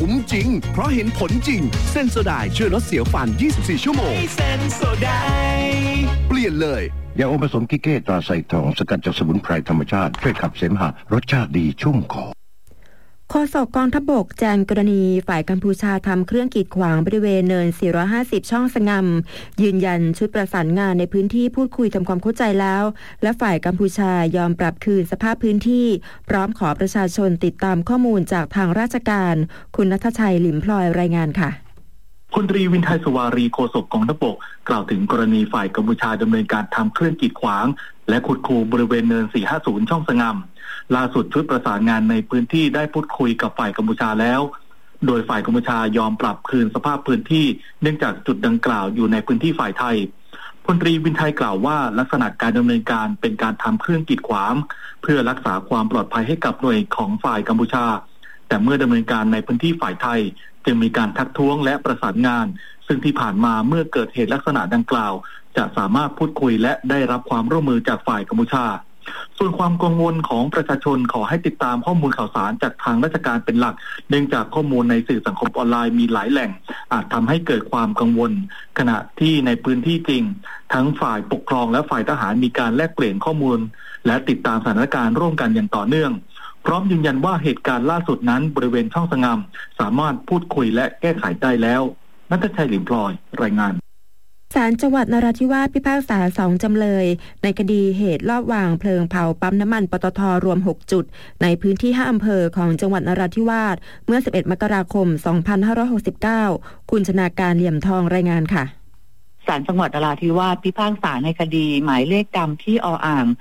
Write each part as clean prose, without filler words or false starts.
คุ้มจริงเพราะเห็นผลจริงเซนโซไดช่วยลดเสียวฟัน24ชั่วโมงเซนโซไดเปลี่ยนเลยยาอมผสมกิเก้ตราไซทองสกัดจากสมุนไพรธรรมชาติช่วยขับเสมหะรสชาติดีชุ่มคอโฆษกกองทัพบกแจ้งกรณีฝ่ายกัมพูชาทำเครื่องกีดขวางบริเวณเนิน450ช่องสงำยืนยันชุดประสานงานในพื้นที่พูดคุยทำความเข้าใจแล้วและฝ่ายกัมพูชายอมปรับคืนสภาพพื้นที่พร้อมขอประชาชนติดตามข้อมูลจากทางราชการคุณณัฐชัยหลิมพลอยรายงานค่ะพลตรีวินไทยสุวารีโฆษกกองทัพบกกล่าวถึงกรณีฝ่ายกัมพูชาดำเนินการทำเครื่องกีดขวางและขุดคูบริเวณเนิน450ช่องสงำล่าสุดชุดประสานงานในพื้นที่ได้พูดคุยกับฝ่ายกัมพูชาแล้วโดยฝ่ายกัมพูชายอมปรับคืนสภาพพื้นที่เนื่องจากจุดดังกล่าวอยู่ในพื้นที่ฝ่ายไทยพลตรีวินไทยกล่าวว่าลักษณะการดำเนินการเป็นการทำเครื่องกีดขวางเพื่อรักษาความปลอดภัยให้กับหน่วยของฝ่ายกัมพูชาแต่เมื่อดำเนินการในพื้นที่ฝ่ายไทยจึงมีการทักท้วงและประสานงานซึ่งที่ผ่านมาเมื่อเกิดเหตุลักษณะดังกล่าวจะสามารถพูดคุยและได้รับความร่วมมือจากฝ่ายกัมพูชาส่วนความกังวลของประชาชนขอให้ติดตามข้อมูลข่าวสารจากทางราชการเป็นหลักเนื่องจากข้อมูลในสื่อสังคมออนไลน์มีหลายแหล่งอาจทำให้เกิดความกังวลขณะที่ในพื้นที่จริงทั้งฝ่ายปกครองและฝ่ายทหารมีการแลกเปลี่ยนข้อมูลและติดตามสถานการณ์ร่วมกันอย่างต่อเนื่องพร้อมยืนยันว่าเหตุการณ์ล่าสุดนั้นบริเวณช่องสงำสามารถพูดคุยและแก้ไขได้แล้วณัฐชัยหลิมพลอยรายงานศาลจังหวัดนราธิวาสพิพากษา2จำเลยในคดีเหตุลอบวางเพลิงเผาปั๊มน้ำมันปตท.รวม6จุดในพื้นที่5อำเภอของจังหวัดนราธิวาสเมื่อ11มกราคม2569คุณชนาการเหลี่ยมทองรายงานค่ะศาลจังหวัดนราธิวาสพิพากษาในคดีหมายเลขดำที่ออ่าง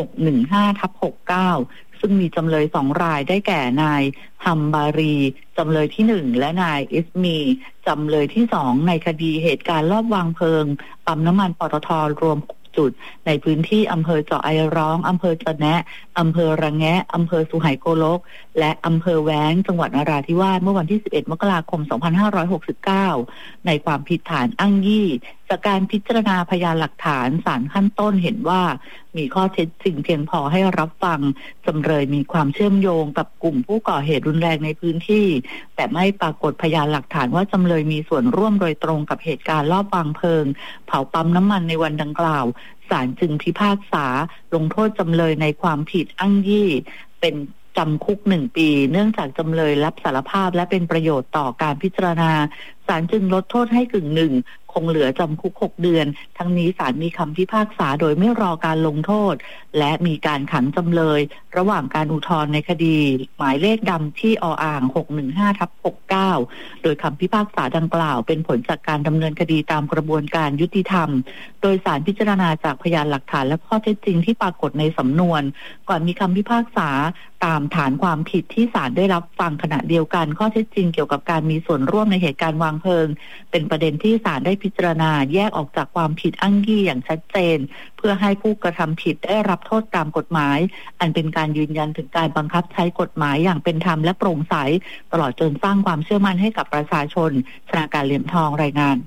615/69ซึ่งมีจำเลย2รายได้แก่นายฮัมบารีจำเลยที่1และนายอิสมีจำเลยที่2ในคดีเหตุการณ์ลอบวางเพลิงปั๊มน้ำมันปตท.รวมจุดในพื้นที่อำเภอเจาะไอร้องอำเภอจะแนะอำเภอระแงะอำเภอสุไหโกลกและอำเภอแว้งจังหวัดนราธิวาสเมื่อวันที่11มกราคม2569ในความผิดฐานอ้างยี่จากการพิจารณาพยานหลักฐานศาลขั้นต้นเห็นว่ามีข้อเท็จจริงเพียงพอให้รับฟังจำเลยมีความเชื่อมโยงกับกลุ่มผู้ก่อเหตุรุนแรงในพื้นที่แต่ไม่ปรากฏพยานหลักฐานว่าจำเลยมีส่วนร่วมโดยตรงกับเหตุการณ์ลอบวางเพลิงเผาปั๊มน้ำมันในวันดังกล่าวศาลจึงพิพากษาลงโทษจำเลยในความผิดอ้างยี่เป็นจำคุก1 ปีเนื่องจากจำเลยรับสารภาพและเป็นประโยชน์ต่อการพิจารณาศาลจึงลดโทษให้กึ่งหนึ่งคงเหลือจำคุก6 เดือนทั้งนี้ศาลมีคำพิพากษาโดยไม่รอการลงโทษและมีการขังจำเลยระหว่างการอุทธรณ์ในคดีหมายเลขดำที่ออ่าง 615/69 โดยคำพิพากษาดังกล่าวเป็นผลจากการดำเนินคดีตามกระบวนการยุติธรรมโดยศาลพิจารณาจากพยานหลักฐานและข้อเท็จจริงที่ปรากฏในสำนวนก่อนมีคำพิพากษาตามฐานความผิดที่ศาลได้รับฟังขณะเดียวกันข้อเท็จจริงเกี่ยวกับการมีส่วนร่วมในเหตุการณ์วางเพลิงเป็นประเด็นที่ศาลได้พิจารณาแยกออกจากความผิดอ้างยี่อย่างชัดเจนเพื่อให้ผู้กระทำผิดได้รับโทษตามกฎหมายอันเป็นการยืนยันถึงการบังคับใช้กฎหมายอย่างเป็นธรรมและโปร่งใสตลอดจนสร้างความเชื่อมั่นให้กับประชาชนชนาการเหลี่ยมทองรายงาน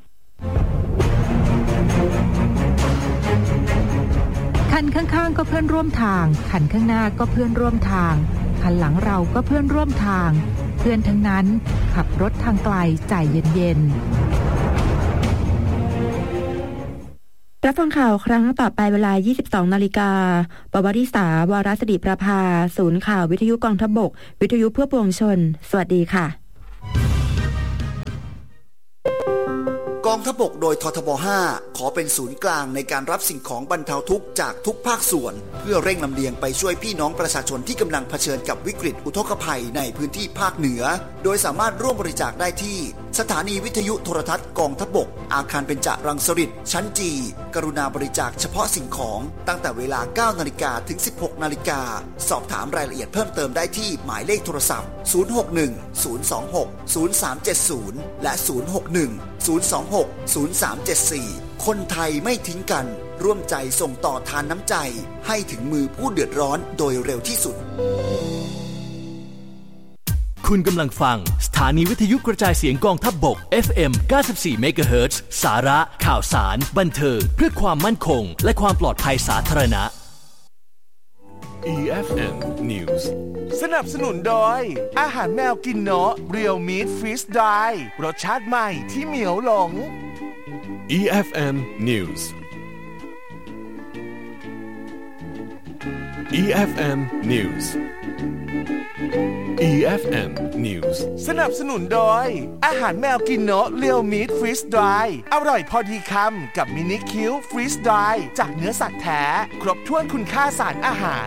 คันข้างๆก็เพื่อนร่วมทางคันข้างหน้าก็เพื่อนร่วมทางคันหลังเราก็เพื่อนร่วมทางเพื่อนทั้งนั้นขับรถทางไกลใจเย็นๆรับฟังข่าวครั้งต่อไปเวลา 22:00 น.ปวริษาวรศิริประภาศูนย์ข่าววิทยุกองทัพบกวิทยุเพื่อปวงชนสวัสดีค่ะกองทัพบกโดยททบ5ขอเป็นศูนย์กลางในการรับสิ่งของบรรเทาทุกข์จากทุกภาคส่วนเพื่อเร่งลำเลียงไปช่วยพี่น้องประชาชนที่กำลังเผชิญกับวิกฤตอุทกภัยในพื้นที่ภาคเหนือโดยสามารถร่วมบริจาคได้ที่สถานีวิทยุโทรทัศน์กองทัพบกอาคารเบญจรังสฤษฎ์ชั้นจีกรุณาบริจาคเฉพาะสิ่งของตั้งแต่เวลา 9:00 น.ถึง 16:00 น.สอบถามรายละเอียดเพิ่มเติมได้ที่หมายเลขโทรศัพท์061-026-0370และ061-026-0374คนไทยไม่ทิ้งกันร่วมใจส่งต่อทานน้ำใจให้ถึงมือผู้เดือดร้อนโดยเร็วที่สุดคุณกำลังฟังสถานีวิทยุกระจายเสียงกองทัพบก FM 94 MHz สาระข่าวสารบันเทิงเพื่อความมั่นคงและความปลอดภัยสาธารณะ EFM News สนับสนุนโดยอาหารแมวกินเนาะเรียวมีทฟรีสไดร์รสชาติใหม่ที่เหมียวหลง EFM News EFM News EFM News สนับสนุนโดยอาหารแมวกินเนาะเรียวมีทฟรีสไดร์อร่อยพอดีคำกับมินิคิวฟรีสไดร์จากเนื้อสัตว์แท้ครบถ้วนคุณค่าสารอาหาร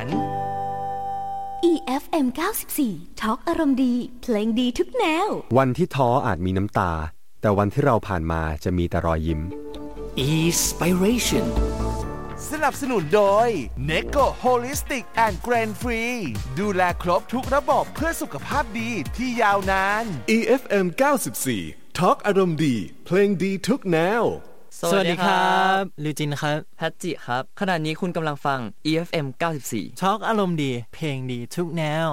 EFM 94 ทอล์กอารมณ์ดีเพลงดีทุกแนววันที่ท้ออาจมีน้ำตาแต่วันที่เราผ่านมาจะมีแต่รอยยิ้ม Inspiration สนับสนุนโดย Neko Holistic and Grain Free ดูแลครบทุกระบบเพื่อสุขภาพดีที่ยาวนาน EFM 94 ทอล์กอารมณ์ดีเพลงดีทุกแนวสวัสดีครับลิวจินครับแพทจิครับขณะนี้คุณกำลังฟัง EFM 94 ทอล์กอารมณ์ดีเพลงดีทุกแนว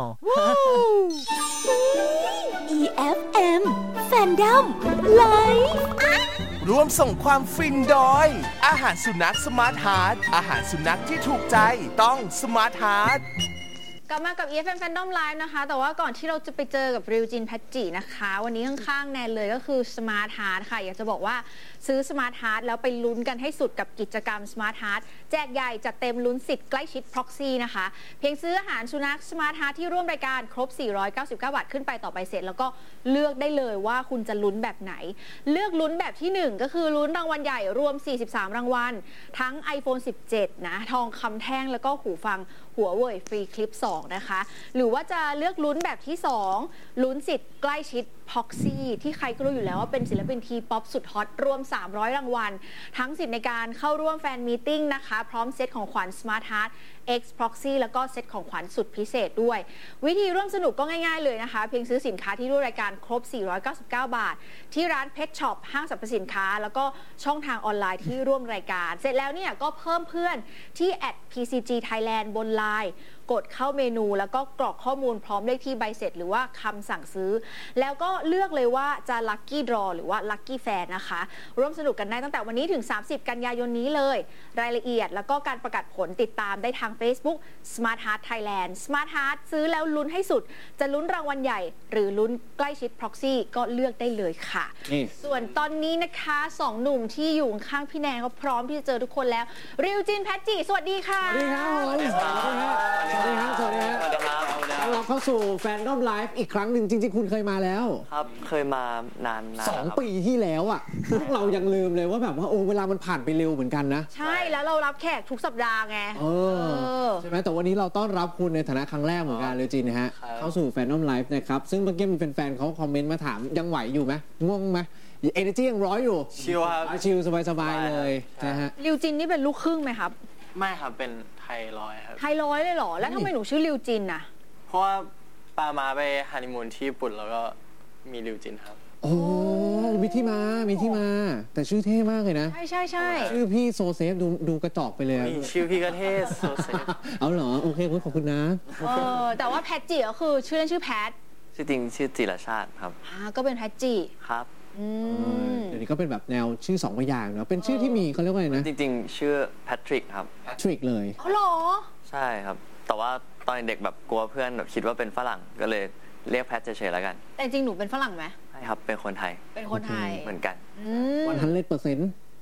EFM Fandom Live ร่วมส่งความฟินโดยอาหารสุนัขสมาร์ทฮาร์ทอาหารสุนัขที่ถูกใจต้องสมาร์ทฮาร์ทกลับมากับ EFM Fandom Live นะคะแต่ว่าก่อนที่เราจะไปเจอกับริวจินแพทจินะคะวันนี้ข้างๆแนนเลยก็คือ Smart Heart ค่ะอยากจะบอกว่าซื้อ Smart Heart แล้วไปลุ้นกันให้สุดกับกิจกรรม Smart Heart แจกใหญ่จัดเต็มลุ้นสิทธิ์ใกล้ชิด Proxy นะคะเพียงซื้ออาหารสุนัข Smart Heart ที่ร่วมรายการครบ499 บาทขึ้นไปต่อใบเสร็จแล้วก็เลือกได้เลยว่าคุณจะลุ้นแบบไหนเลือกลุ้นแบบที่1ก็คือลุ้นรางวัลใหญ่รวม43รางวัลทั้ง iPhone 17 นะทองคำแท่งแล้วก็หูฟังหัวเว่ยฟรีคลิป2นะคะหรือว่าจะเลือกลุ้นแบบที่2ลุ้นสิทธิ์ใกล้ชิด Proxy ที่ใครก็รู้อยู่แล้วว่าเป็นศิลปินทีป๊อปสุดฮอตรวม300รางวัลทั้งสิทธิ์ในการเข้าร่วมแฟนมีตติ้งนะคะพร้อมเซตของขวัญ Smart Heart X Proxy แล้วก็เซตของขวัญสุดพิเศษด้วยวิธีร่วมสนุกก็ง่ายๆเลยนะคะเพียงซื้อสินค้าที่ร่วมรายการครบ499 บาทที่ร้าน Pet Shop ห้างสรรพสินค้าแล้วก็ช่องทางออนไลน์ที่ร่วมรายการเสร็จแล้วเนี่ยก็เพิ่มเพื่อนที่ @PCG Thailand บน LINE กดเข้าเมนูแล้วก็กรอกข้อมูลพร้อมเลขที่ใบเสร็จหรือว่าคำสั่งซื้อแล้วก็เลือกเลยว่าจะ Lucky Draw หรือว่า Lucky Fan นะคะร่วมสนุกกันได้ตั้งแต่วันนี้ถึง30กันยายนนี้เลยรายละเอียดแล้วก็การประกาศผลติดตามได้ทาง Facebook Smart Heart Thailand Smart Heart ซื้อแล้วลุ้นให้สุดจะลุ้นรางวัลใหญ่หรือลุ้นใกล้ชิด Proxy ก็เลือกได้เลยค่ะส่วนตอนนี้นะคะ2หนุ่มที่อยู่ข้างพี่แนนเขาพร้อมที่จะเจอทุกคนแล้วริวจินแพทจิสวัสดีค่ะสวัสดีครับสวัสดีครับสวัสดีครับเราเข้าสู่แฟนดอมไลฟ์อีกครั้งหนึ่งจริงๆคุณเคยมาแล้วครับเคยมานาน 2 ปีที่แล้วอ่ะพวกเรายังลืมเลยว่าแบบว่าโอ้เวลามันผ่านไปเร็วเหมือนกันนะใช่แล้วเรารับแขกทุกสัปดาห์ไงใช่ไหมแต่วันนี้เราต้อนรับคุณในฐานะครั้งแรกเหมือนกันเลยจริงนะฮะเข้าสู่แฟนดอมไลฟ์นะครับซึ่งเมื่อกี้มีแฟนๆเขาคอมเมนต์มาถามยังไหวอยู่ไหมง่วงไหมเอเนอร์จียังร้อยอยู่ชิลครับชิลสบายๆเลยนะฮะริวจินนี่เป็นลูกครึ่งไหมครับไม่ครับเป็นไทยร้อยครับไทยร้อยเลยเหรอแล้วทำไมหนูชื่อริวจินน่ะเพราะว่าปามาไปฮันนีมูนที่ญี่ปุ่นแล้วก็มีริวจินครับโอ้มีที่มาแต่ชื่อเท่มากเลยนะใช่ชื่อพี่โซเซฟดูกระจอกไปเลยชื่อพี่ก็เท่โซเซฟเอาเหรอโอเคขอบคุณนะแต่ว่าแพทจิก็คือชื่อเล่นชื่อแพทชื่อจริงชื่อจิรชาติครับก็เป็นแพทจิครับเดี๋ยวนี้ก็เป็นแบบแนวชื่อ2พยางค์นะเป็นชื่อที่มีเขาเรียกว่าอะไรนะจริงๆชื่อแพทริกครับแพทริกเลยอ๋อเหรอใช่ครับแต่ว่าตอนเด็กแบบกลัวเพื่อนแบบคิดว่าเป็นฝรั่งก็เลยเรียกแพทเฉยๆแล้วกันแต่จริงหนูเป็นฝรั่งไหมใช่ครับเป็นคนไทยเหมือนกัน 100%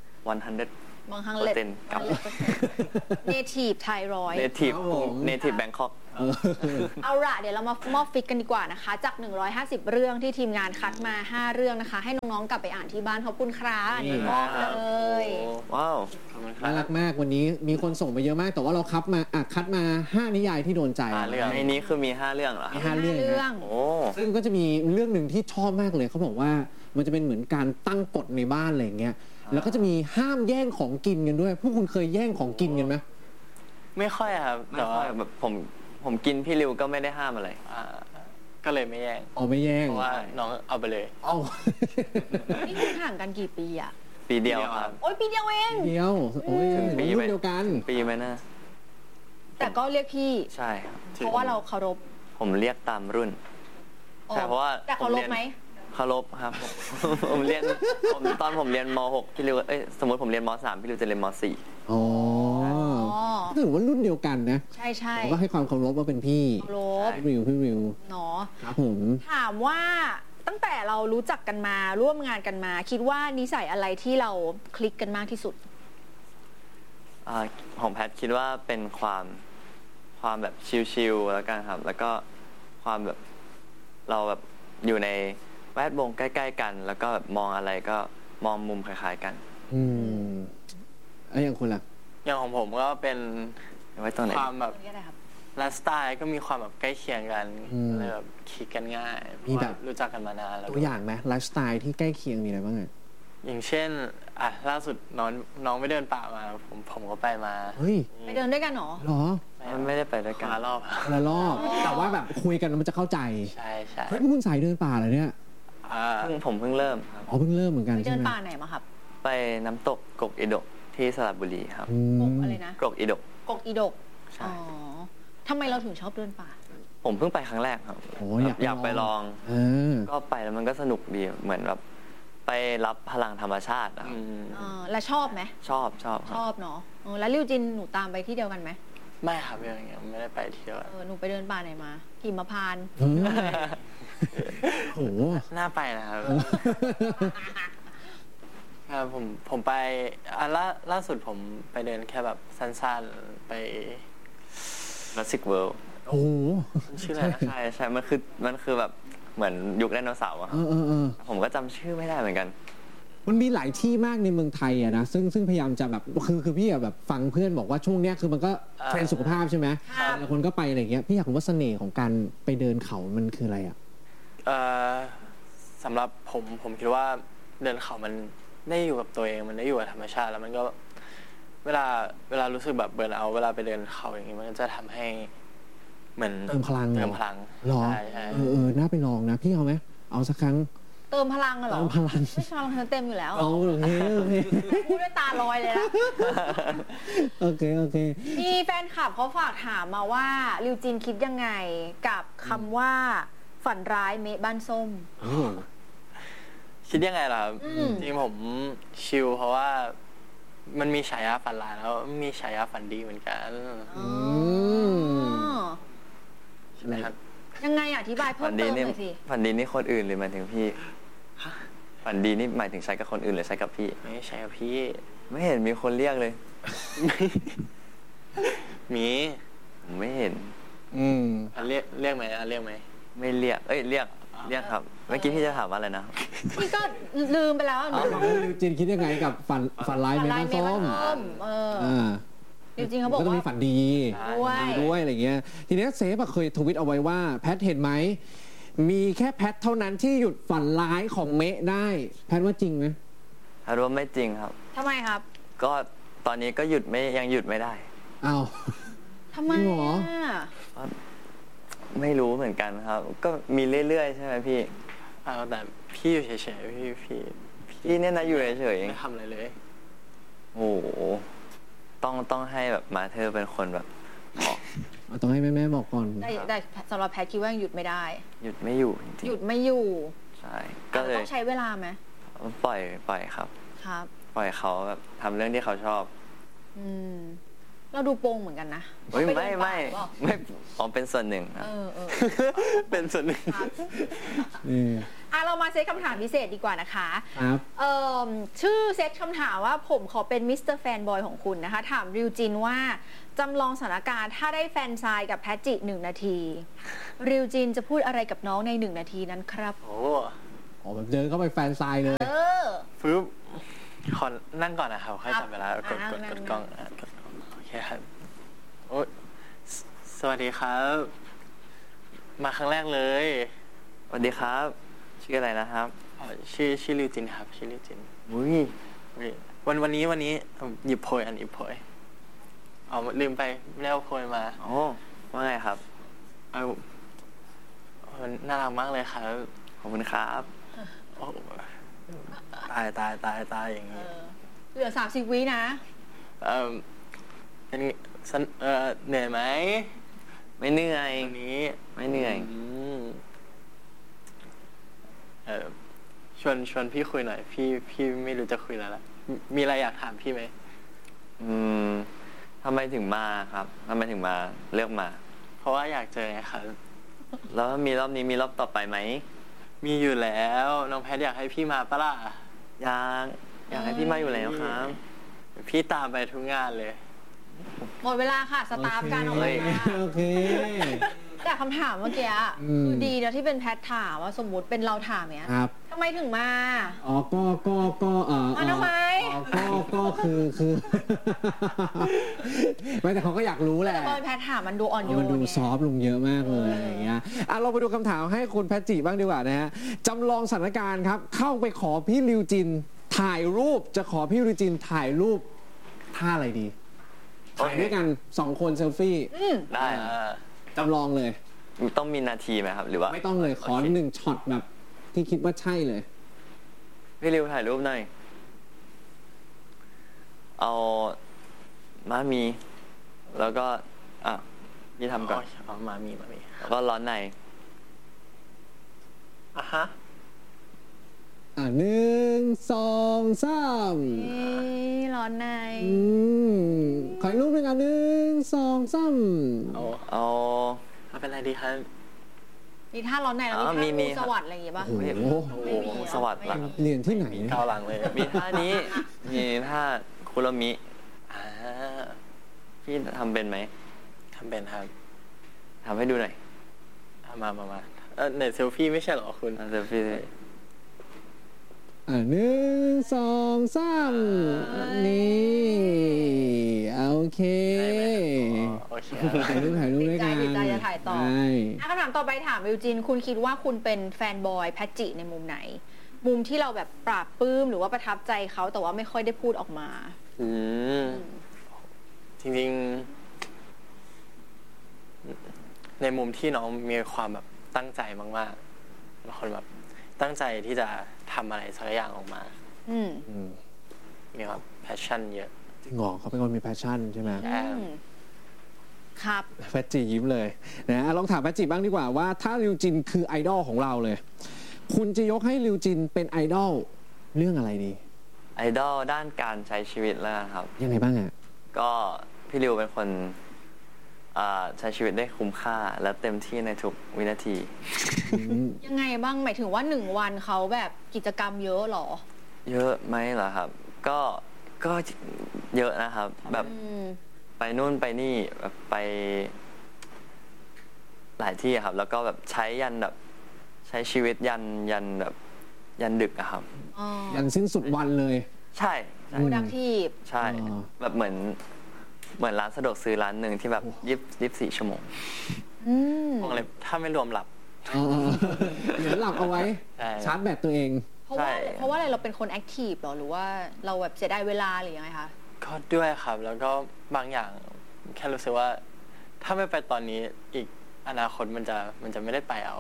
กับเนทีฟไทรอยด์เนทีฟแบงคอกเอาล่ะเดี๋ยวเรามามอบฟิกกันดีกว่านะคะจาก150เรื่องที่ทีมงานคัดมา5เรื่องนะคะให้น้องๆกลับไปอ่านที่บ้านขอบคุณครับอันนี้มอบเลยว้าวน่ารักมากวันนี้มีคนส่งไปเยอะมากแต่ว่าเราคัดมา5นิยายที่โดนใจในนี้คือมี5เรื่องเหรอมี5เรื่องซึ่งก็จะมีเรื่องหนึ่งที่ชอบมากเลยเขาบอกว่ามันจะเป็นเหมือนการตั้งกฎในบ้านอะไรอย่างเงี้ยแล้วก็จะมีห้ามแย่งของกินกันด้วยพวกคุณเคยแย่งของกินกันไหมไม่ค่อยครับแต่ว่าแบบผมกินพี่ริวก็ไม่ได้ห้ามอะไรก็เลยไม่แย่งไม่แย่งเพราะว่าน้องเอาไปเลยนี่คุณห่างกันกี่ปีอะปีเดียวครับโอ้ยปีเดียวเองเดียวโอ้ยปีเดียวกันปีไหมนะแต่ก็เรียกพี่ใช่ครับเพราะว่าเราเคารพผมเรียกตามรุ่นแต่เพราะว่าแต่เคารพไหมเคารพครับผมเรียนตอนผมเรียนม.6 พี่ริวสมมติผมเรียนม.3 พี่ริวจะเรียนม.4 ถือว่ารุ่นเดียวกันนะใช่ก็ให้ความเคารพว่าเป็นพี่พี่ริวเนาะครับผมถามว่าตั้งแต่เรารู้จักกันมาร่วมงานกันมาคิดว่านิสัยอะไรที่เราคลิกกันมากที่สุดของแพทคิดว่าเป็นความแบบชิลๆแล้วกันครับแล้วก็ความแบบเราแบบอยู่ในแวดวงใกล้ๆกันแล้วก็แบบมองอะไรก็มองมุมคล้ายๆกันอย่างคุณล่ะอย่างของผมก็เป็นไว้ตรงไหนความแบบไลฟ์สไตล์ก็มีความแบบใกล้เคียงกันเลยแบบคิดกันง่ายมีแบบรู้จักกันมานานแล้วตัวอย่างไหมไลฟ์สไตล์ที่ใกล้เคียงมีอะไรบ้างอย่างเช่นล่าสุดน้องไปเดินป่ามาผมก็ไปมาไปเดินด้วยกันหรอไม่ได้ไปด้วยกันละรอบแต่ว่าแบบคุยกันมันจะเข้าใจใช่เฮ้ยคุณสายเดินป่าเหรอเนี่ยผมเพิ่งเริ่มครับเพิ่งเริ่มเหมือนกันไปเดินป่าไหนมาครับไปน้ำตกกกอิดกที่สระบุรีครับกกอะไรนะกกอิดกอ๋อทำไมเราถึงชอบเดินป่าผมเพิ่งไปครั้งแรกครับอยากไปลองก็ไปแล้วมันก็สนุกดีเหมือนแบบไปรับพลังธรรมชาติแล้วชอบไหมชอบเนาะแล้วริวจินหนูตามไปที่เดียวกันไหมไม่ครับอย่างเงี้ยไม่ได้ไปที่เดียวหนูไปเดินป่าไหนมาหิมพานต์โอ้น่าไปนะครับผมไปล่าสุดผมไปเดินแค่แบบสั้นๆไป Jurassic World โอ้ชื่ออะไรนะใช่มันคือแบบเหมือนยุคไดโนเสาร์อะผมก็จำชื่อไม่ได้เหมือนกันมันมีหลายที่มากในเมืองไทยอะนะซึ่งพยายามจะแบบคือพี่แบบฟังเพื่อนบอกว่าช่วงเนี้ยคือมันก็เทรนด์สุขภาพใช่ไหมแล้วคนก็ไปอะไรเงี้ยพี่อยากรู้ว่าเสน่ห์ของการไปเดินเขามันคืออะไรอะสำหรับผมคิดว่าเดินเขามันได้อยู่กับตัวเองมันได้อยู่กับธรรมชาติแล้วมันก็เวลารู้สึกแบบเบิร์นเอาเวลาไปเดินเขาอย่างนี้มันก็จะทำให้เหมือนเติมพลังหรอใช่น่าไปลองนะพี่เอาไหมเอาสักครั้งเติมพลังเหรอเติมพลังไม่พลังเต็มอยู่แล้วโอเคพูดด้วยตาลอยเลยนะโอเคมีแฟนคลับเขาฝากถามมาว่าริวจินคิดยังไงกับคำว่าฝันร้ายเมะบ้านส้มคิดยังไงล่ะจริงผมชิลเพราะว่ามันมีฉายาฝันร้ายแล้วมีฉายาฝันดีเหมือนกันใช่ไหมครับยังไงอธิบายเพิ่มเติมหน่อยสิฝันดีนี่คนอื่นหรือหมายถึงพี่ฝันดีนี่หมายถึงใช้กับคนอื่นหรือใช้กับพี่ไม่ใช้กับพี่ไม่เห็นมีคนเรียกเลยมีผมไม่เห็นเรียกไหมเรียกไหมไม่เรียกเรียกครับเมื่อกี้พี่จะถามว่าอะไรนะพี่ก็ลืมไปแล้วริวจินคิดยังไงกับฝันร้ายเมฆส้มจริงๆเขาบอกว่าก็มีฝันดีด้วยอะไรเงี้ยทีนี้เซฟเคยทวิตเอาไว้ว่าแพทเห็นไหมมีแค่แพทเท่านั้นที่หยุดฝันร้ายของเมะได้แพทว่าจริงไหมแพทว่าไม่จริงครับทำไมครับก็ตอนนี้ก็ยังหยุดไม่ได้อ้าวทำไมไม่รู้เหมือนกันครับก็มีเรื่อยๆใช่ไหมพี่แต่พี่อยู่เฉยๆพี่เนี่ยนะอยู่เฉยๆไม่ทำอะไรเลยโอ้โหต้องให้แบบมาเธอเป็นคนแบบบอกต้องให้แม่บอกก่อนแต่สำหรับแพทคิดว่าหยุดไม่ได้หยุดไม่อยู่หยุดไม่อยู่ใช่ก็เลยต้องใช้เวลาไหมปล่อยครับปล่อยเขาแบบทำเรื่องที่เขาชอบเราดูโปงเหมือนกันนะไม่ผมเป็นส่วนหนึ่งเป็นส่วนหนึ่งเรามาเซตคำถามพิเศษดีกว่านะคะชื่อเซตคำถามว่าผมขอเป็นมิสเตอร์แฟนบอยของคุณนะคะถามริวจินว่าจำลองสถานการณ์ถ้าได้แฟนซายกับแพทจิ1 นาทีริวจินจะพูดอะไรกับน้องใน1 นาทีนั้นครับโอ้แบบเดินเข้าไปแฟนซายเลยปึ๊บขอนั่งก่อนนะครับค่อยจับเวลากดกล้องโอเคครับโอ้สวัสดีครับมาครั้งแรกเลยสวัสดีครับชื่ออะไรนะครับชื่อริวจินครับชื่อริวจินวันนี้หยิบโพยลืมไปไม่ได้เอาโพยมาโอ้ว่าไงครับน่ารักมากเลยครับขอบคุณครับตายอย่างนี้เหลือ30 วินะเป็นเหนื่อยไหมไม่เหนื่อยวันนี้ไม่เหนื่อยชวนพี่คุยหน่อยพี่ไม่รู้จะคุยอะไรละมีอะไรอยากถามพี่ไหมทำไมถึงมาครับทำไมถึงมาเลือกมาเพราะว่าอยากเจอไงครับแล้วมีรอบนี้มีรอบต่อไปไหมมีอยู่แล้วน้องแพทอยากให้พี่มาปะล่ะอยากให้พี่มาอยู่แล้วครับพี่ตามไปทุกงานเลยหมดเวลาค่ะสตาฟการออกมาโอเคแต่คำถามเมื่อกี้คือดีนะที่เป็นแพทถามว่าสมมุติเป็นเราถามเนี้ยทำไมถึงมามาทำไมก็คือไม่แต่เขาก็อยากรู้แหละแต่พอแพทถามมันดูอ่อนโยนมันดูซอฟต์ลงเยอะมากเลยอย่างเงี้ยเราไปดูคำถามให้คุณแพทจิบ้างดีกว่านะฮะจำลองสถานการณ์ครับเข้าไปขอพี่ริวจินถ่ายรูปจะขอพี่ริวจินถ่ายรูปท่าอะไรดีถ่ายด้วยกัน2 คนเซลฟี่ได้จำลองเลยต้องมีนาทีไหมครับหรือว่าไม่ต้องเลยขอ1ช็อตแบบที่คิดว่าใช่เลยพี่ริวถ่ายรูปหน่อยเอาม้ามีแล้วก็พี่ทำก่อนเอาม้ามีแล้วก็ร้อนในฮะ 1 2 3ร้อนในขอรูปหนึ่ง1 2 3 เอาเป็นอะไรดีครับมีท่าร้อนในแล้วมีท่าสวัสดิ์อะไรอย่างเงี้ยป่ะโอ้โหสวัสดิ์หลังเรียนที่ไหนก้าวหลังเลยมีท่านี้มีท่าคุโรมิพี่ทำเป็นไหมทำเป็นครับทำให้ดูหน่อยมาเน็ตเซลฟี่ไม่ใช่หรอคุณเซลฟี่ 1 2 3นี่โอเคถ่ายรูปด้วยกันใจจะถ่ายต่อคำถามต่อไปถามวิวจินคุณคิดว่าคุณเป็นแฟนบอยแพทจิในมุมไหนมุมที่เราแบบปราบปลื้มหรือว่าประทับใจเขาแต่ว่าไม่ค่อยได้พูดออกมาจริงๆในมุมที่น้องมีความแบบตั้งใจมากๆเป็นคนแบบตั้งใจที่จะทำอะไรสักอย่างออกมามีความแพชชั่นเยอะจริงเหรอเขาเป็นคนมีแพชชั่นใช่ไหมครับแพทจิยิ้มเลยนะลองถามแพทจิบ้างดีกว่าว่าถ้าริวจินคือไอดอลของเราเลยคุณจะยกให้ริวจินเป็นไอดอลเรื่องอะไรดีไอดอลด้านการใช้ชีวิตแล้วครับยังไงบ้างอ่ะก็พี่ริวเป็นคนใช้ชีวิตได้คุ้มค่าและเต็มที่ในทุกวินาทียังไงบ้างหมายถึงว่า1 วันเขาแบบกิจกรรมเยอะหรอเยอะไหมเหรอครับก็เยอะนะครับแบบไปนู่นไปนี่แบบไปหลายที่ครับแล้วก็แบบใช้ยันแบบใช้ชีวิตยันแบบยันดึกอะครับยันสิ้นสุดวันเลยใช่ productive ใช่แบบเหมือนร้านสะดวกซื้อร้านหนึ่งที่แบบ24 ชั่วโมงวงเล็บถ้าไม่รวมหลับเหลือหลับเอาไว้ชาร์จแบตตัวเองเพราะว่าอะไรเราเป็นคนแอคทีฟหรอหรือว่าเราแบบเสียดายเวลาหรือยังไงคะก็ด้วยครับแล้วก็บางอย่างแค่รู้สึกว่าถ้าไม่ไปตอนนี้อีกอนาคตมันจะไม่ได้ไปเอา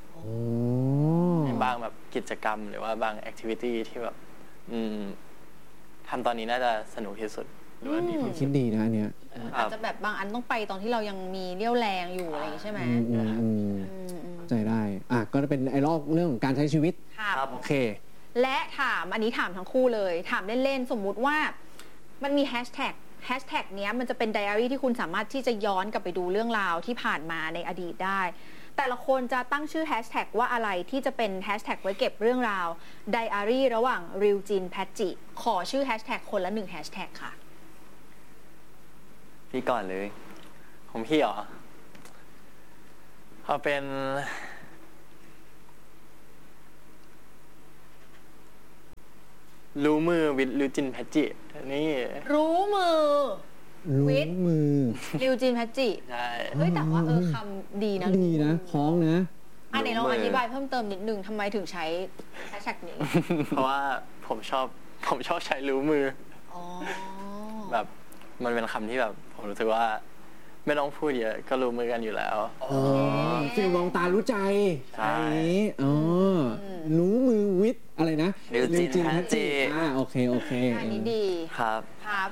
บางแบบกิจกรรมหรือว่าบางแอคทิวิตี้ที่แบบทำตอนนี้น่าจะสนุกที่สุดหรือว่าดีคิดดีนะอันเนี้ยอาจจะแบบบางอันต้องไปตอนที่เรายังมีเรี่ยวแรงอยู่อะไรอย่างนี้ใช่ไหมใจได้ก็จะเป็นไอดอลเรื่องของการใช้ชีวิตครับโอเคและถามอันนี้ถามทั้งคู่เลยถามเล่นๆสมมุติว่ามันมีแฮชแท็กเนี้ยมันจะเป็นไดอารี่ที่คุณสามารถที่จะย้อนกลับไปดูเรื่องราวที่ผ่านมาในอดีตได้แต่ละคนจะตั้งชื่อแฮชแท็กว่าอะไรที่จะเป็นแฮชแท็กไว้เก็บเรื่องราวไดอารี่ระหว่างริวจินแพทจิขอชื่อแฮชแท็กคนละ1แฮชแท็กค่ะพี่ก่อนเลยของพี่เหรอเอาเป็นรู้มือวิทริวจินแพทจินี่รู้มือริวจินแพทจิใช่เฮ้ยแต่ว่าคำดีนะพ้องนะไหนลองอธิบายเพิ่มเติมนิดนึงทำไมถึงใช้แฮชแท็กนี้เพราะว่าผมชอบใช้รู้มือแบบมันเป็นคำที่แบบผมรู้สึกว่าไม่ต้องพูดเยอะก็รู้มือกันอยู่แล้วฟิลมองตารู้ใจใช่รู้มือวิทอะไรนะริวจินแพทจิโอเคอันนี้ดีครับ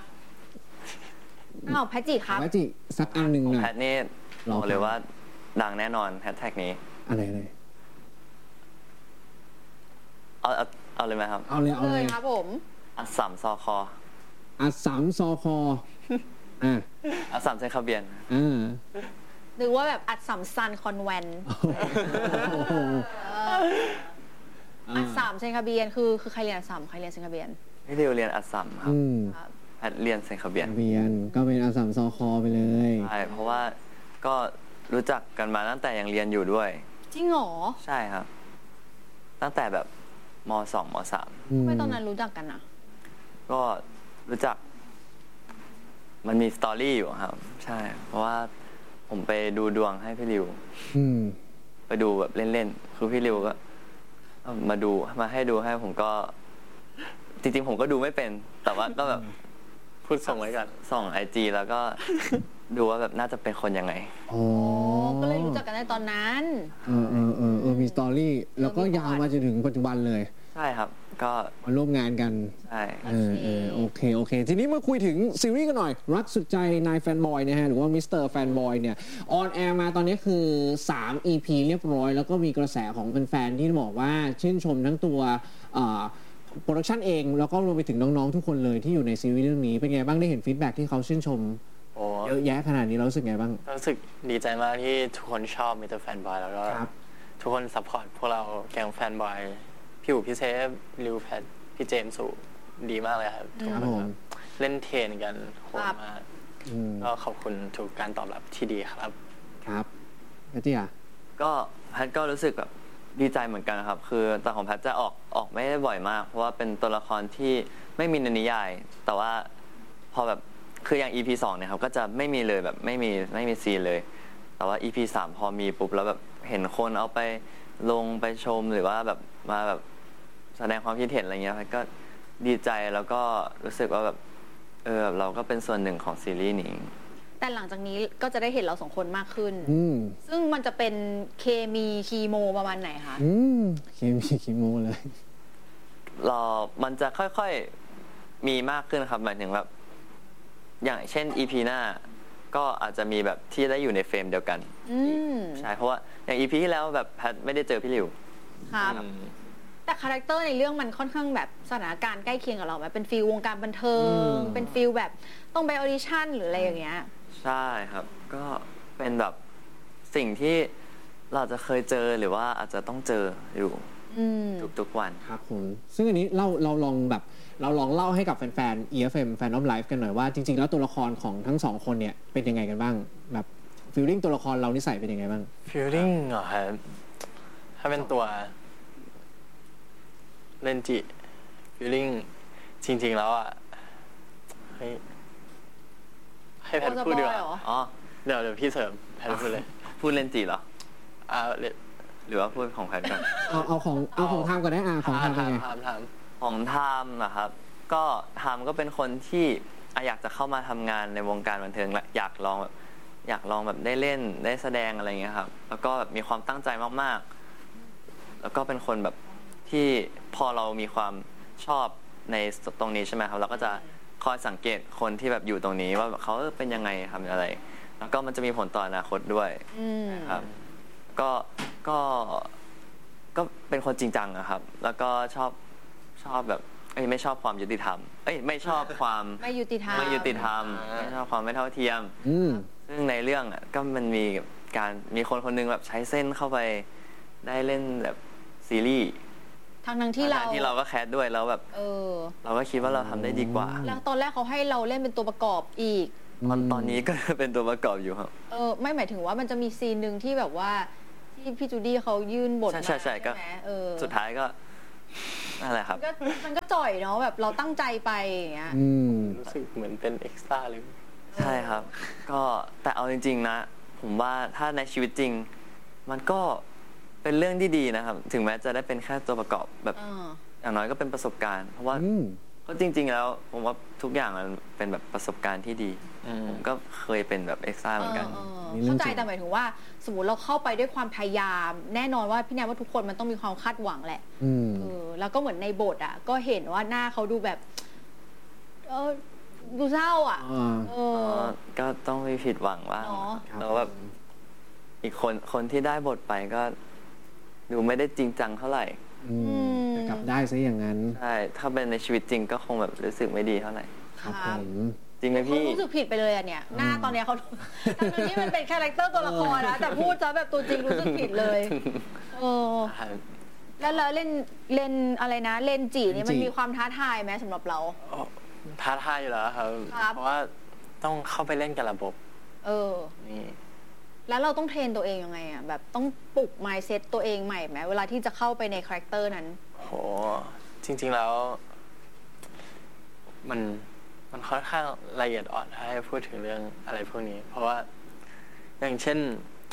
แพทจิครับแพทจิสักอันหนึ่งหน่อยแพทนี่บอกเลยว่าดังแน่นอนแฮชแท็กนี้อะไรเอาเลยไหมครับเอาเลยครับผมอัสสัมซอคออัสสัมซอคออัสสัมเซนคาเบียนนึกว่าแบบอัดสัมซันคอนแวนต์อัดสัมเซนคาเบียนคือใครเรียนอัดสัมใครเรียนเซนคาเบียนพี่ดิวเรียนอัสสัมครับแพทเรียนเซนคาเบียนก็เป็นอัสสัมซอคอไปเลยใช่เพราะว่าก็รู้จักกันมาตั้งแต่ยังเรียนอยู่ด้วยจริงเหรอใช่ครับตั้งแต่แบบม.2 ม.3 ทำไมตอนนั้นรู้จักกันอ่ะก็รู้จักมันมีสตอรี่อยู่ครับใช่เพราะว่าผมไปดูดวงให้พี่ริวไปดูแบบเล่นๆคือพี่ริวก็มาให้ดูให้ผมก็จริงๆผมก็ดูไม่เป็นแต่ว่าก็แบบพูดส่งไว้กันส่ง IG แล้วก็ดูว่าแบบน่าจะเป็นคนยังไงก็เลยรู้จักกันในตอนนั้นมีสตอรี่แล้วก็ยาวมาจนถึงปัจจุบันเลยใช่ครับก็มาร่วมงานกันใช่โอเคทีนี้มาคุยถึงซีรีส์กันหน่อยรักสุดใจนายแฟนบอยนะฮะหรือว่ามิสเตอร์แฟนบอยเนี่ยออนแอร์มาตอนนี้คือ3 EP เรียบร้อยแล้วก็มีกระแสของแฟนๆที่บอกว่าชื่นชมทั้งตัวโปรดักชันเองแล้วก็รวมไปถึงน้องๆทุกคนเลยที่อยู่ในซีรีส์เรื่องนี้เป็นไงบ้างได้เห็นฟีดแบ็กที่เขาชื่นชมเยอะแยะขนาดนี้เรารู้สึกไงบ้างรู้สึกดีใจมากที่ทุกคนชอบมิสเตอร์แฟนบอยแล้วก็ทุกคนซัพพอร์ตพวกเราแก๊งแฟนบอยพี่อู๋พี่เซฟริวแพทพี่เจมส์สุดีมากเลยครับทุกคนเล่นเทนกันโหดมากก็ขอบคุณทุกการตอบรับที่ดีครับครับแล้วที่ก็แพทก็รู้สึกแบบดีใจเหมือนกันครับคือแต่ของแพทจะออกไม่ได้บ่อยมากเพราะว่าเป็นตัวละครที่ไม่มีในนิยายแต่ว่าพอแบบคืออย่าง EP 2เนี่ยครับก็จะไม่มีเลยแบบไม่มีซีนเลยแต่ว่า EP 3พอมีปุ๊บแล้วแบบเห็นคนเอาไปลงไปชมหรือว่าแบบมาแบบแสดงความคิดเห็นอะไรเงี้ยก็ดีใจแล้วก็รู้สึกว่าแบบเราก็เป็นส่วนหนึ่งของซีรีส์นี้แต่หลังจากนี้ก็จะได้เห็นเรา2คนมากขึ้นซึ่งมันจะเป็นเคมีคีโมประมาณไหนคะเคมีคีโมเลยมันจะค่อยๆมีมากขึ้นครับหมายถึงแบบอย่างเช่น EP หน้าก็อาจจะมีแบบที่ได้อยู่ในเฟรมเดียวกันใช่เพราะว่าอย่าง EP ที่แล้วแบบแพทไม่ได้เจอพี่ริวครับแต่คาแรคเตอร์ในเรื่องมันค่อนข้างแบบสถานการณ์ใกล้เคียงกับเราไหมเป็นฟีลวงการบันเทิงเป็นฟีลแบบต้องไปออดิชั่นหรืออะไรอย่างเงี้ยใช่ครับก็เป็นแบบสิ่งที่เราจะเคยเจอหรือว่าอาจจะต้องเจออยู่ทุกวันครับผมซึ่งอันนี้เราลองเล่าให้กับแฟนๆ EFM Fandom Live กันหน่อยว่าจริงๆแล้วตัวละครของทั้ง2คนเนี่ยเป็นยังไงกันบ้างแบบฟีลลิ่งตัวละครเรานิสัยเป็นยังไงบ้างฟีลลิ่งเหรอครับถ้าเป็นตัวเล่นจิฟีลลิ่งจริงๆแล้วอ่ะให้แพทพูดดีกว่าเดี๋ยวพี่เสริมแพทพูดเลยพูดเล่นจีเหรอหรือว่าพูดของแพทกันเอาของทามก่อนได้ของทามเป็นไงของทามนะครับก็ทามก็เป็นคนที่อยากจะเข้ามาทำงานในวงการบันเทิงและอยากลองแบบได้เล่นได้แสดงอะไรเงี้ยครับแล้วก็แบบมีความตั้งใจมากๆแล้วก็เป็นคนแบบที่พอเรามีความชอบในตรงนี้ใช่ไหมครับเราก็จะคอยสังเกตคนที่แบบอยู่ตรงนี้ว่าเขาเป็นยังไงทำอะไรแล้วก็มันจะมีผลต่ออนาคตด้วยนะครับก็เป็นคนจริงจังนะครับแล้วก็ชอบแบบไม่ชอบความยุติธรรมไม่ชอบความไม่ยุติธรรมไม่ชอบความไม่เท่าเทียมซึ่งในเรื่องก็มันมีคนนึงแบบใช้เส้นเข้าไปได้เล่นแบบซีรีส์ทั้งที่เราก็แคสด้วยแล้วแบบเราก็คิดว่าเราทำได้ดีกว่าแล้วตอนแรกเขาให้เราเล่นเป็นตัวประกอบอีกตอนนี้ก็เป็นตัวประกอบอยู่ครับไม่หมายถึงว่ามันจะมีซีนหนึ่งที่แบบว่าที่พี่จูดี้เขายื่นบทมาใช่ก็สุดท้ายก็อะไรครับมันก็จ่อยเนาะแบบเราตั้งใจไปอย่างเงี้ยรู้สึกเหมือนเป็นเอ็กซ์ตร้าเลยใช่ครับก็แต่เอาจริงๆนะผมว่าถ้าในชีวิตจริงมันก็เป็นเรื่องที่ดีนะครับถึงแม้จะได้เป็นแค่ตัวประกอบแบบอย่างน้อยก็เป็นประสบการณ์เพราะว่าก็จริงๆแล้วผมว่าทุกอย่างมันเป็นแบบประสบการณ์ที่ดีผมก็เคยเป็นแบบเอ็กซ์ตร้าเหมือนกันเข้าใจแต่หมายถึงว่าสมมติเราเข้าไปด้วยความพยายามแน่นอนว่าพี่แนนว่าทุกคนมันต้องมีความคาดหวังแหละแล้วก็เหมือนในบทอ่ะก็เห็นว่าหน้าเขาดูแบบดูเศร้าอ่ะก็ต้องมีผิดหวังบ้างแล้วแบบอีกคนที่ได้บทไปก็ดูไม่ได้จริงจังเท่าไหร่กลับได้ซะอย่างนั้นใช่ถ้าเป็นในชีวิตจริงก็คงแบบรู้สึกไม่ดีเท่าไหร่ครับผมจริงไหมพี่รู้สึกผิดไปเลยอ่ะเนี่ยหน้าตอนเนี้ยเขาทั้งที่มันเป็นคาแรคเตอร์ตัวละครนะแต่พูดซะแบบตัวจริงรู้สึกผิดเลยแล้วเล่นอะไรนะเล่นจีนี่มันมีความท้าทายไหมสำหรับเราท้าทายอยู่แล้วครับเพราะว่าต้องเข้าไปเล่นกับระบบนี่แล้วเราต้องเทรนตัวเองยังไงอ่ะแบบต้องปลุก mindset ตัวเองใหม่ไหมเวลาที่จะเข้าไปในคาแรคเตอร์นั้นโหจริงๆแล้วมันค่อนข้างละเอียดอ่อนถ้าให้พูดถึงเรื่องอะไรพวกนี้เพราะว่าอย่างเช่น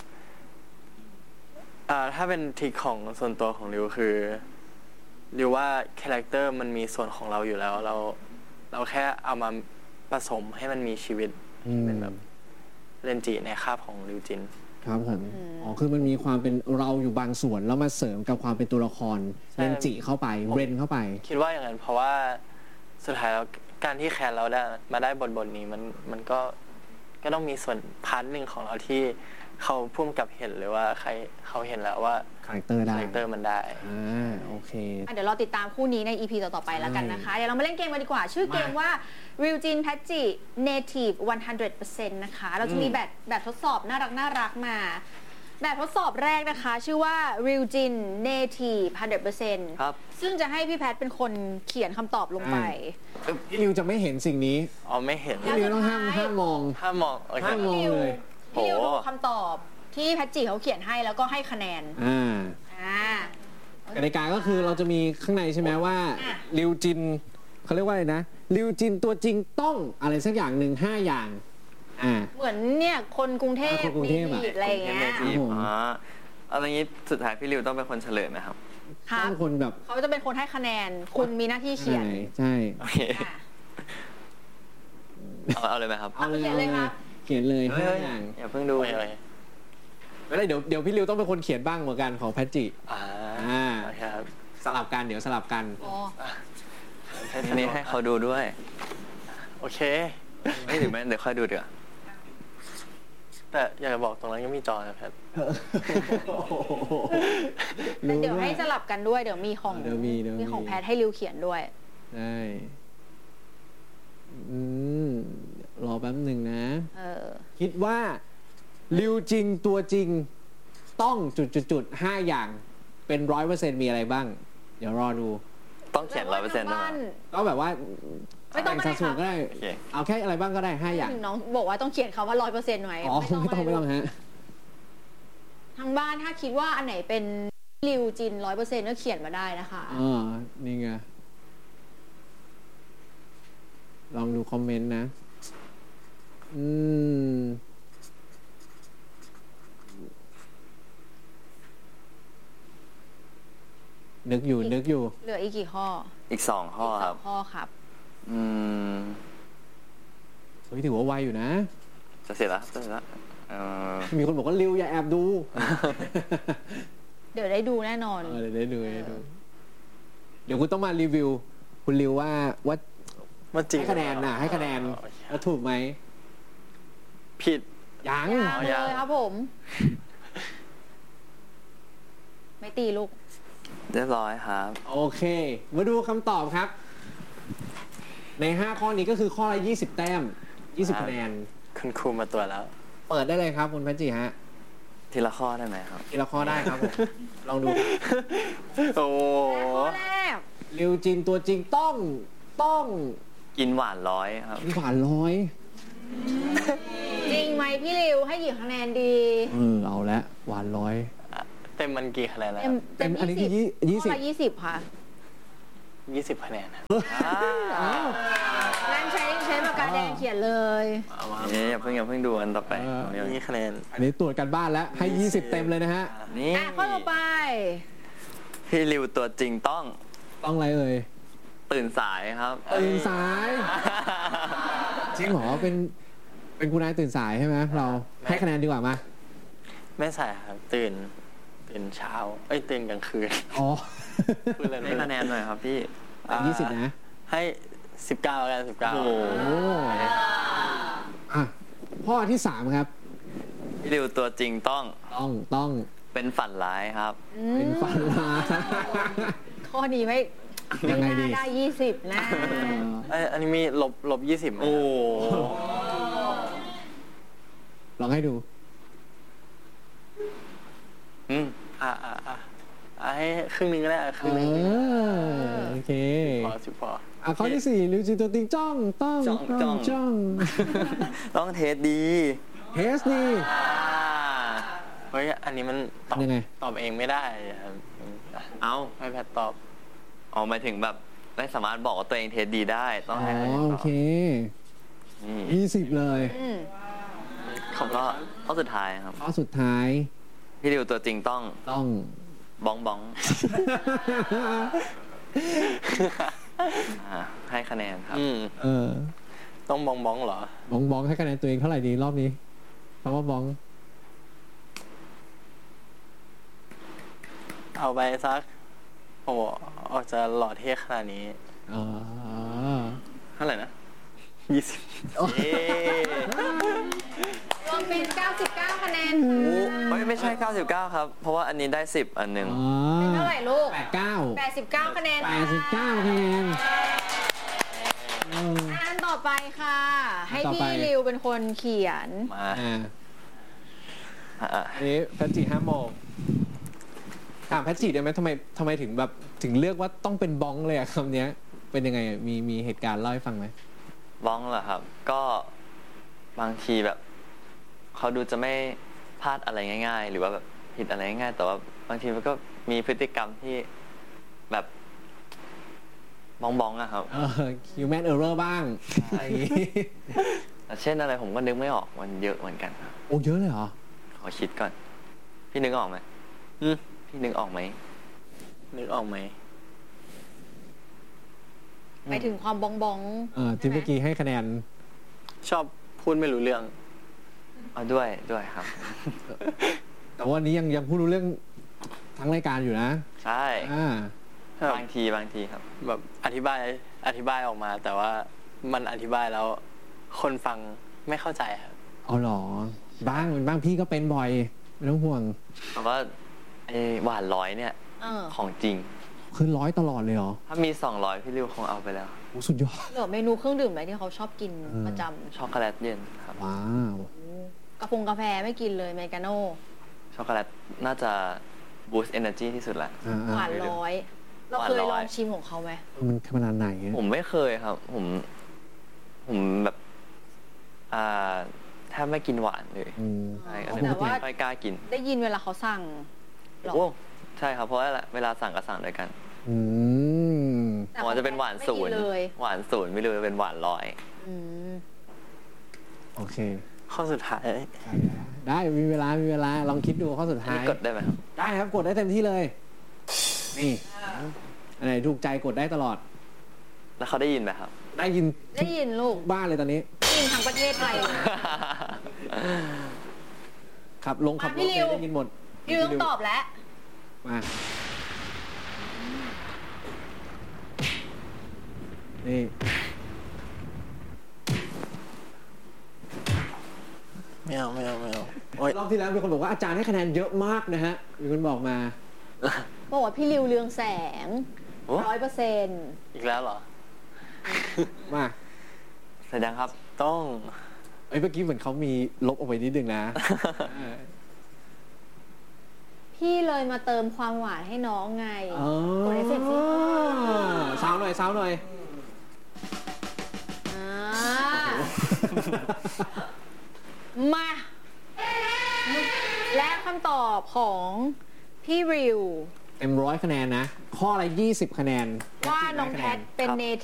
ถ้าเป็นทริคของส่วนตัวของริวคือริวว่าคาแรคเตอร์มันมีส่วนของเราอยู่แล้วเราแค่เอามาผสมให้มันมีชีวิตเป็นแบบเรนจิในคาบของริวจินครับผมคือมันมีความเป็นเราอยู่บางส่วนแล้วมาเสริมกับความเป็นตัวละครเรนจิเข้าไปเรนเข้าไปคิดว่าอย่างนั้นเพราะว่าสุดท้ายแล้วการที่แคนเราได้มาได้บทนี้มันก็ต้องมีส่วนพาร์ทหนึ่งของเราที่เขาพุ่มกับเห็นหรือว่าใครเขาเห็นแล้วว่าคาแรคเตอร์มันได้โอเคเดี๋ยวเราติดตามคู่นี้ใน EP ต่อๆไปแล้วกันนะคะเดี๋ยวเรามาเล่นเกมกันดีกว่าชื่อเกมว่า Ryujin Patchy Native 100% นะคะเราจะมีแบบทดสอบน่ารักมาแบบทดสอบแรกนะคะชื่อว่า Ryujin Native 100% ครับซึ่งจะให้พี่แพทเป็นคนเขียนคำตอบลงไปพี่ริวจะไม่เห็นสิ่งนี้ไม่เห็นพี่ริวต้องห้ามมองเลยพี่ริวดูคำตอบที่แพทจิเขาเขียนให้แล้วก็ให้คะแนนกติกาก็คือเราจะมีข้างในใช่ไหมว่าริวจินเขาเรียกว่าอะไรนะริวจินตัวจริงต้องอะไรสักอย่างหนึ่ง5 อย่างเหมือนเนี่ยคนกรุงเทพอะไรอย่างเงี้ยอะไรงี้สุดท้ายพี่ริวต้องเป็นคนเฉลยไหมครับต้องคนแบบเขาจะเป็นคนให้คะแนนคุณมีหน้าที่เขียนใช่โอเคเอาเลยไหมครับเอาเลยครับเขียนเลย5 อย่างอย่าเพิ่งดูไม่ได้เดี๋ยวพี่ริวต้องเป็นคนเขียนบ้างเหมือนกันของแพทจิครับสลับกันเดี๋ยวสลับกันทีนี้ให้เขาดูด้วยโอเคไม่ถึงแม้เดี๋ยวค่อยดูเดี๋ยวแต่อยากจะบอกตรงนั้นก็มีจอนะแพทแต่เดี๋ยวให้สลับกันด้วยเดี๋ยวมีของแพทให้ริวเขียนด้วยใช่รอแป๊บหนึ่งนะคิดว่าริวจินตัวจริงต้องจุด5 อย่างเป็น 100% มีอะไรบ้างเดี๋ยวรอดูต้องเขียน 100% นะก็แบบว่าไม่ต้องสัดส่วนก็ได้เอาแค่อะไรบ้างก็ได้5 อย่างน้องบอกว่าต้องเขียนคำว่า 100% ไว้ไม่ต้องฮะทางบ้านถ้าคิดว่าอันไหนเป็นริวจิน 100% ก็เขียนมาได้นะคะนี่ไงลองดูคอมเมนต์นะนึกอยู่เหลืออีกกี่ข้ออีก2 ข้อครับข้อครับถือว่าไวอยู่นะจะเสร็จแล้วมีคนบอกว่าริวอย่าแอบดูเดี๋ยวได้ดูแน่นอนเดี๋ยวได้ดูเดี๋ยวคุณต้องมารีวิวคุณริวว่าให้คะแนนให้คะแนนว่าถูกไหมผิดยังเลยครับผมไม่ตีลูกเรียบร้อยครับโอเคมาดูคำตอบครับใน5 ข้อนี้ก็คือข้อละ20 แต้ม20 คะแนนคุณครูมาตัวแล้วเปิดได้เลยครับคุณแพทจิฮะทีละข้อได้ไหมครับทีละข้อได้ครับผมลองดูโอ้ริวจินตัวจริงต้องกินหวาน100ครับกินหวาน 100จริงไหมพี่ริวให้กี่คะแนนดีเอาละหวานเต็มมันกี่คะแนนแล้วเต็มอันนี้คือ 20ค่ะ 20 คะแนนงั้นใช้ปากกาแดงเขียนเลยอย่าเพิ่งดูอันต่อไปนี่คะแนนอันนี้ตรวจกันบ้านแล้วให้20 เต็มเลยนะฮะนี่ข้อต่อไปพี่ริวตัวจริงต้องอะไรตื่นสายครับตื่นสายจริงเหรอเป็นคุณนายตื่นสายใช่ไหมเราให้คะแนนดีกว่ามาไม่สายครับตื่นเช้าตื่นกลางคืนให้คะแนนหน่อยครับพี่ 20นะให้19กัน19 โอ้โหข้อที่3ครับพี่ริวตัวจริงต้องเป็นฝันร้ายครับเป็นฝันร้ายข้อนี้ไม่ยังไงดีได้20นะอันนี้มีลบ20โอ้ลองให้ดูให้ครึ่งนึงก็ได้ครึ่งนึงโอเคพอพอข้อที่4ริวจินตัวจริงจ้องต้องเทสดีเฮ้ยอันนี้มันตอบเองไม่ได้เอาให้แพทตอบหมายถึงแบบไม่สามารถบอกว่าตัวเองเทสดีได้ต้องให้คนอื่นตอบโอเค20เลยเขาก็ข้อสุดท้ายครับข้อสุดท้ายพี่ริวตัวจริงต้องบ้องให้คะแนนครับต้องบ้องเหรอบ้องให้คะแนนตัวเองเท่าไหร่ดีรอบนี้คำว่าบ้องเอาไปสักโอ้ออกจะหล่อเท่ขนาดนี้เท่าไหร่นะ20 รวมเป็น99คะแนนไม่ใช่99ครับเพราะว่าอันนี้ได้10อันนึงเป็นเท่าไหร่ลูก 89 คะแนน 89คะแนนอันต่อไปค่ะให้พี่ริวเป็นคนเขียนมาอันนี้แพทจี5 โมงถามแพทจีได้ไหมทำไมถึงเลือกว่าต้องเป็นบ้องเลยอะคำนี้เป็นยังไงมีเหตุการณ์เล่าให้ฟังไหมบ้องเหรอครับก็บางทีแบบเขาดูจะไม่พลาดอะไรง่ายๆหรือว่าแบบผิดอะไรง่ายๆแต่ว่าบางทีมันก็มีพฤติกรรมที่แบบบ้องอะครับ human error บ้างเช่นอะไรผมก็นึกไม่ออกมันเยอะเหมือนกันโอ้เยอะเลยเหรอขอคิดก่อนพี่นึกออกไหมพี่นึกออกไหมไปถึงความบ้องที่เมื่อกี้ให้คะแนนชอบพูดไม่รู้เรื่องด้วยครับแต่ว่านี้ยังพูดรู้เรื่องทั้งรายการอยู่นะใช่บางทีครับแบบอธิบายออกมาแต่ว่ามันอธิบายแล้วคนฟังไม่เข้าใจครับอ๋อหรอบ้างพี่ก็เป็นบ่อยไม่ต้องห่วงเพราะว่าไอ้หวาน100เนี่ยของจริงคือ100ตลอดเลยเหรอถ้ามี200พี่ริวคงเอาไปแล้วโอ้สุดยอดเหลือเมนูเครื่องดื่มไหมที่เขาชอบกินประจำช็อกโกแลตเย็นครับว้าวกาแฟไม่กินเลยเมกาโน่ช็อกโกแลตน่าจะบูสต์เอเนอร์จีที่สุดละหวาน100เราเคยลองชิมของเขาไหมมันขนาดไหนผมไม่เคยครับผมแบบแทบไม่กินหวานเลยแต่ว่าไม่กล้ากินได้ยินเวลาเขาสั่งหรอใช่ครับเพราะว่าเวลาสั่งก็สั่งด้วยกันแต่จะเป็นหวาน0ไม่รู้จะเป็นหวาน 100โอเคข้อสุดท้ายได้มีเวลาลองคิดดูข้อสุดท้ายกดได้ไหมครับได้ครับกดได้เต็มที่เลยนี่อันไหนถูกใจกดได้ตลอดแล้วเขาได้ยินไหมครับได้ยินลูกบ้านเลยตอนนี้ได้ยินทั้งประเทศไทยขับรถได้ยินหมดยืนตอบแล้วมานี่ไม่เอารอบที่แล้วมีคนบอกว่าอาจารย์ให้คะแนนเยอะมากนะฮะมีคนบอกมาบอกว่าพี่ริวเรืองแสง 100% อีกแล้วเหรอมาแสดงครับต้องเมื่อกี้เหมือนเขามีลบออกไปนิดนึงนะพี่เลยมาเติมความหวานให้น้องไงกดเอฟเฟกต์สิซาวหน่อยมาและคำตอบของพี่ริวเต็ม100คะแนนนะข้อละ20คะแนนว่าน้องแพทเป็นเน